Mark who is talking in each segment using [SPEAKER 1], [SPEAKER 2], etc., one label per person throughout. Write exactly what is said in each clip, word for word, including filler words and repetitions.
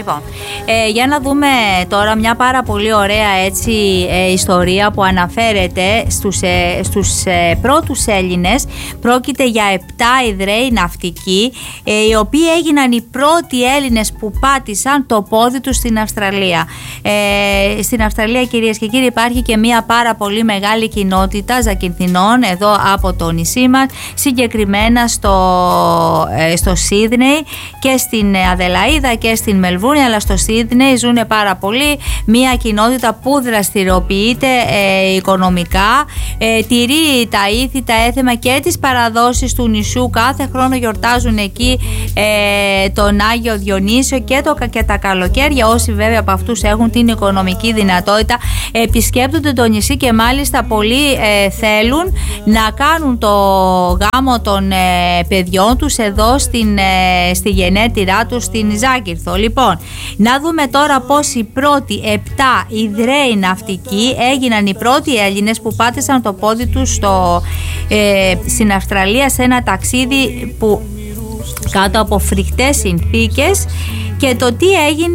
[SPEAKER 1] Λοιπόν, ε, για να δούμε τώρα μια πάρα πολύ ωραία έτσι ε, ιστορία που αναφέρεται στους, ε, στους ε, πρώτους Έλληνες. Πρόκειται για επτά Ιδραίοι ναυτικοί, ε, οι οποίοι έγιναν οι πρώτοι Έλληνες που πάτησαν το πόδι τους στην Αυστραλία. Ε, στην Αυστραλία, κυρίες και κύριοι, υπάρχει και μια πάρα πολύ μεγάλη κοινότητα Ζακυνθινών εδώ από το νησί μας, συγκεκριμένα στο, ε, στο Σίδνεϊ και στην Αδελαΐδα και στην Μελβούρνη, αλλά στο Σίδνεϊ ζουν πάρα πολύ, μια κοινότητα που δραστηριοποιείται ε, οικονομικά, ε, τηρεί τα ήθη, τα έθιμα και τις παραδόσεις του νησιού. Κάθε χρόνο γιορτάζουν εκεί ε, τον Άγιο Διονύσιο και, το, και τα καλοκαίρια, όσοι βέβαια από αυτούς έχουν την οικονομική δυνατότητα, επισκέπτονται το νησί και μάλιστα πολλοί ε, θέλουν να κάνουν το γάμο των ε, παιδιών τους εδώ στην, ε, στη γενέτειρά τους στην Ζάκυνθο. Λοιπόν, να δούμε τώρα πως οι πρώτοι επτά Ιδραίοι ναυτικοί έγιναν οι πρώτοι Έλληνες που πάτησαν το πόδι τους στο, ε, στην Αυστραλία, σε ένα ταξίδι που κάτω από φρικτές συνθήκες, και το τι έγινε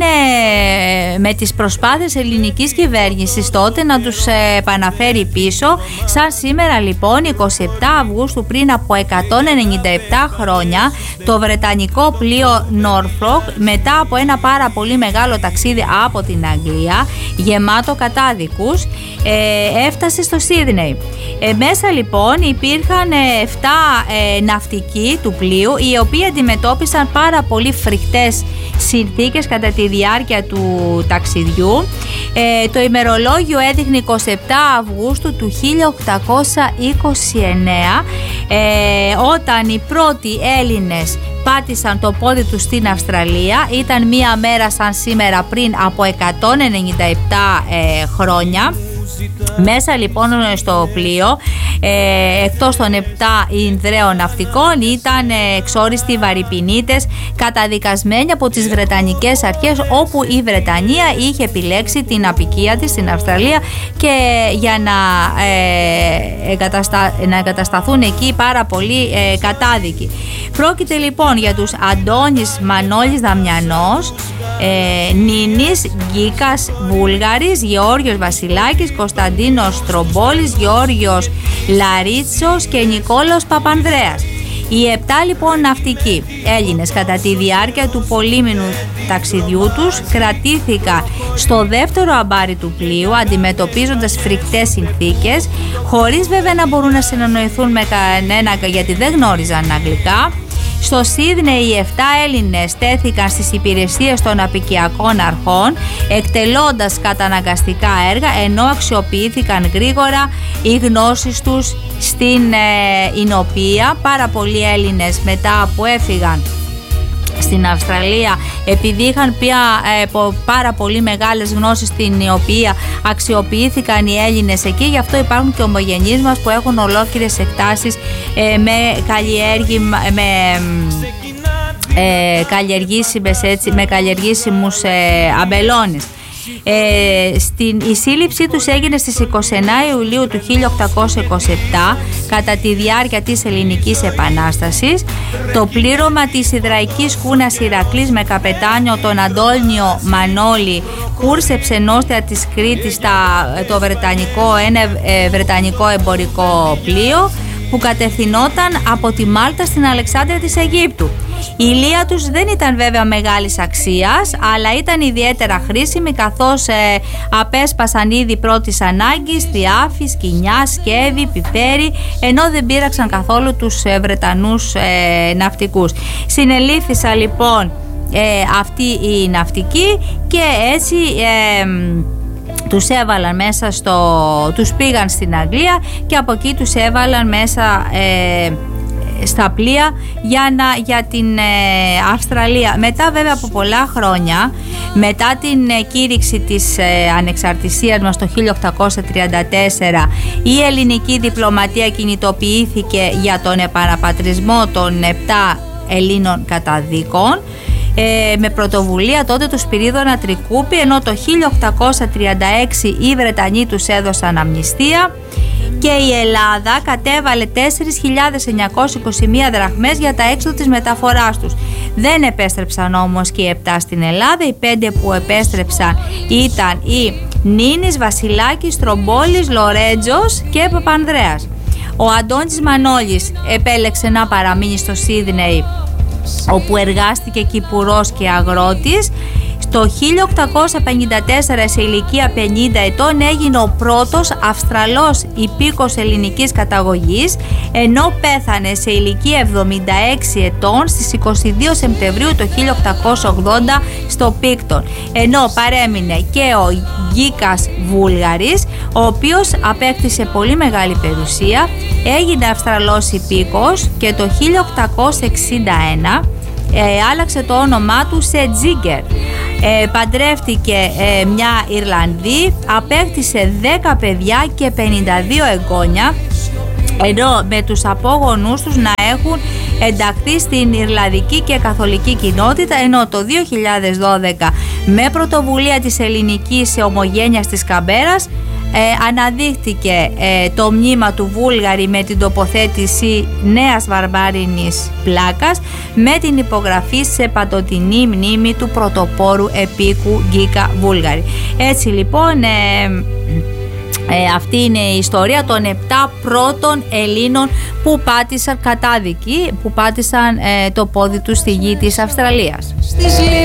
[SPEAKER 1] με τις προσπάθειες ελληνικής κυβέρνησης τότε να τους επαναφέρει πίσω. Σαν σήμερα λοιπόν, εικοστή εβδόμη Αυγούστου πριν από εκατόν ενενήντα επτά χρόνια, το βρετανικό πλοίο Norfolk, μετά από ένα πάρα πολύ μεγάλο ταξίδι από την Αγγλία γεμάτο κατάδικους, ε, έφτασε στο Σίδνεϊ. Ε, μέσα λοιπόν υπήρχαν επτά ε, ναυτικοί του πλοίου, οι οποίοι αντιμετώπισαν πάρα πολύ φρικτές συνθήκες κατά τη διάρκεια του ταξιδιού. Ε, το ημερολόγιο έδειχνε εικοστή εβδόμη Αυγούστου του χίλια οκτακόσια είκοσι εννέα, ε, όταν οι πρώτοι Έλληνες πάτησαν το πόδι τους στην Αυστραλία. Ήταν μία μέρα σαν σήμερα πριν από εκατόν ενενήντα επτά ε, χρόνια. Μέσα λοιπόν στο πλοίο, ε, εκτός των επτά Ινδραίων ναυτικών, ήταν εξόριστοι βαρυπινίτες καταδικασμένοι από τις Βρετανικές αρχές, όπου η Βρετανία είχε επιλέξει την αποικία της στην Αυστραλία και για να, ε, εγκαταστα... να εγκατασταθούν εκεί πάρα πολλοί ε, κατάδικοι. Πρόκειται λοιπόν για τους Αντώνης Μανώλης Δαμιανός, ε, Νίνης Γκίκας Βούλγαρης, Γεώργιος Βασιλάκης, Κωνσταντίνος Τρομπόλης, Γεώργιος Λαρίτσος και Νικόλαος Παπανδρέας. Οι επτά λοιπόν ναυτικοί Έλληνες κατά τη διάρκεια του πολύμηνου ταξιδιού τους κρατήθηκαν στο δεύτερο αμπάρι του πλοίου, αντιμετωπίζοντας φρικτές συνθήκες, χωρίς βέβαια να μπορούν να συνεννοηθούν με κανένα, γιατί δεν γνώριζαν αγγλικά. Στο Σίδνεϊ οι επτά Έλληνες στέθηκαν στις υπηρεσίες των αποικιακών αρχών, εκτελώντας καταναγκαστικά έργα, ενώ αξιοποιήθηκαν γρήγορα οι γνώσεις τους στην ε, Ινωπία. Πάρα πολλοί Έλληνες μετά που έφυγαν στην Αυστραλία, επειδή είχαν πια ε, πάρα πολύ μεγάλες γνώσεις στην οποία αξιοποιήθηκαν οι Έλληνες εκεί. Γι' αυτό υπάρχουν και ομογενείς μας που έχουν ολόκληρες εκτάσεις ε, με, καλλιέργημα, με, ε, καλλιεργήσιμες, έτσι, με καλλιεργήσιμους ε, αμπελώνες. Ε, στην, η σύλληψή τους έγινε στις εικοστή ενάτη Ιουλίου του χίλια οκτακόσια είκοσι επτά κατά τη διάρκεια της Ελληνικής Επανάστασης. Το πλήρωμα της Ιδραϊκής Χούνας Ηρακλής με καπετάνιο τον Αντώνιο Μανώλη κούρσεψε νόστια της Κρήτης στα, το βρετανικό, ένα ε, βρετανικό εμπορικό πλοίο που κατευθυνόταν από τη Μάλτα στην Αλεξάνδρεια της Αιγύπτου. Η ηλία τους δεν ήταν βέβαια μεγάλης αξίας, αλλά ήταν ιδιαίτερα χρήσιμη, καθώς ε, απέσπασαν είδη πρώτης ανάγκης, θιάφη, σκοινιά, σκεύη, πιπέρι, ενώ δεν πείραξαν καθόλου τους ε, Βρετανούς ε, ναυτικούς. Συνελήφθησαν λοιπόν ε, αυτοί οι ναυτικοί και έτσι ε, τους έβαλαν μέσα στο... τους πήγαν στην Αγγλία και από εκεί τους έβαλαν μέσα ε, στα πλοία για, να, για την ε, Αυστραλία. Μετά βέβαια από πολλά χρόνια, μετά την ε, κήρυξη της ε, ανεξαρτησίας μας το χίλια οκτακόσια τριάντα τέσσερα, η ελληνική διπλωματία κινητοποιήθηκε για τον επαναπατρισμό των επτά Ελλήνων καταδίκων ε, με πρωτοβουλία τότε του Σπυρίδωνα Τρικούπη, ενώ το χίλια οκτακόσια τριάντα έξι οι Βρετανοί τους έδωσαν αμνηστία και η Ελλάδα κατέβαλε τέσσερις χιλιάδες εννιακόσιες είκοσι μία δραχμές για τα έξοδα της μεταφοράς τους. Δεν επέστρεψαν όμως και οι επτά στην Ελλάδα. Οι πέντε που επέστρεψαν ήταν η Νίνης, Βασιλάκης, Τρομπόλης, Λορέτζος και Παπανδρέας. Ο Αντώνης Μανώλης επέλεξε να παραμείνει στο Σίδνεϊ, όπου εργάστηκε κυπουρός και αγρότης. Το χίλια οκτακόσια πενήντα τέσσερα, σε ηλικία πενήντα ετών, έγινε ο πρώτος Αυστραλός υπήκος ελληνικής καταγωγής, ενώ πέθανε σε ηλικία εβδομήντα έξι ετών στις είκοσι δύο Σεπτεμβρίου το χίλια οκτακόσια ογδόντα στο Πίκτον. Ενώ παρέμεινε και ο Γκίκας Βούλγαρης, ο οποίος απέκτησε πολύ μεγάλη περιουσία, έγινε Αυστραλός υπήκος και το χίλια οκτακόσια εξήντα ένα Ε, άλλαξε το όνομά του σε Τζίγκερ. Ε, παντρεύτηκε ε, μια Ιρλανδή, απέκτησε δέκα παιδιά και πενήντα δύο εγγόνια, ενώ με τους απόγονούς τους να έχουν ενταχθεί στην Ιρλανδική και Καθολική κοινότητα, ενώ το δύο χιλιάδες δώδεκα με πρωτοβουλία της ελληνικής ομογένειας της Καμπέρας Ε, αναδείχθηκε ε, το μνήμα του Βούλγαρη με την τοποθέτηση νέας βαρβάρινης πλάκας, με την υπογραφή σε παντοτινή μνήμη του πρωτοπόρου επίκου Γκίκα Βούλγαρη. Έτσι λοιπόν ε, ε, αυτή είναι η ιστορία των επτά πρώτων Ελλήνων που πάτησαν κατάδικοι, που πάτησαν ε, το πόδι τους στη γη της Αυστραλίας.